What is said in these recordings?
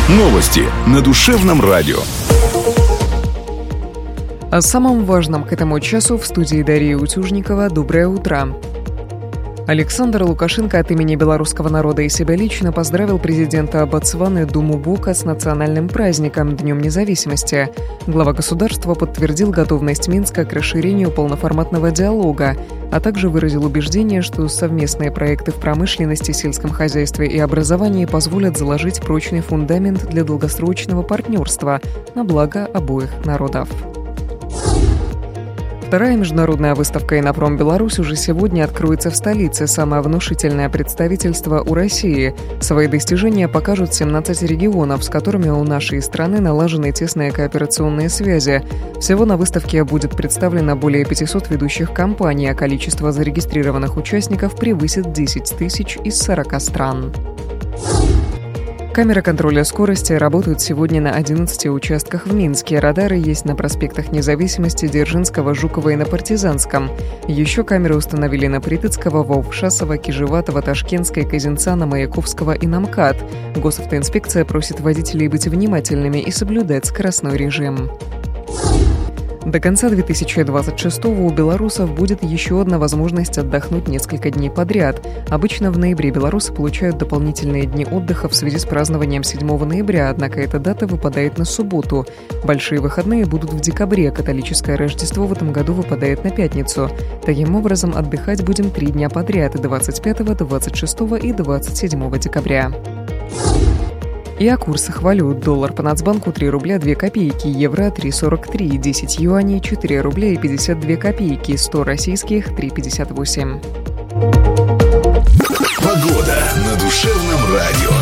Новости на Душевном радио. О самом важном к этому часу в студии Дарьи Утюжникова. Доброе утро. Александр Лукашенко от имени белорусского народа и себя лично поздравил президента Ботсваны Думу Бока с национальным праздником – Днем независимости. Глава государства подтвердил готовность Минска к расширению полноформатного диалога, а также выразил убеждение, что совместные проекты в промышленности, сельском хозяйстве и образовании позволят заложить прочный фундамент для долгосрочного партнерства на благо обоих народов. Вторая международная выставка «Инопром Беларусь» уже сегодня откроется в столице. Самое внушительное представительство у России. Свои достижения покажут 17 регионов, с которыми у нашей страны налажены тесные кооперационные связи. Всего на выставке будет представлено более 500 ведущих компаний, а количество зарегистрированных участников превысит 10 тысяч из 40 стран. Камеры контроля скорости работают сегодня на 11 участках в Минске. Радары есть на проспектах Независимости, Дзержинского, Жукова и на Партизанском. Еще камеры установили на Притыцкого, Вовшасова, Кижеватова, Ташкентской, Казинцана, Маяковского и на МКАД. Госавтоинспекция просит водителей быть внимательными и соблюдать скоростной режим. До конца 2026-го у белорусов будет еще одна возможность отдохнуть несколько дней подряд. Обычно в ноябре белорусы получают дополнительные дни отдыха в связи с празднованием 7 ноября, однако эта дата выпадает на субботу. Большие выходные будут в декабре, католическое Рождество в этом году выпадает на пятницу. Таким образом, отдыхать будем 3 дня подряд – 25, 26 и 27 декабря. И о курсах валют. Доллар по Нацбанку 3 рубля 2 копейки, евро 3,43, 10 юаней 4 рубля и 52 копейки, 100 российских 3,58. Погода на Душевном радио.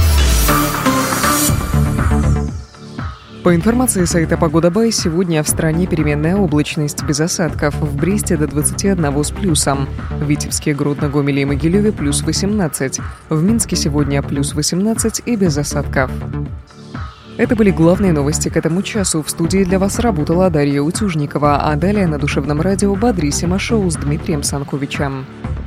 По информации сайта «Погода.бай», сегодня в стране переменная облачность, без осадков. В Бресте до 21 с плюсом. В Витебске, Гродно, Гомеле и Могилеве плюс 18. В Минске сегодня плюс 18 и без осадков. Это были главные новости к этому часу. В студии для вас работала Дарья Утюжникова. А далее на Душевном радио «Бодрисимо» шоу с Дмитрием Санковичем.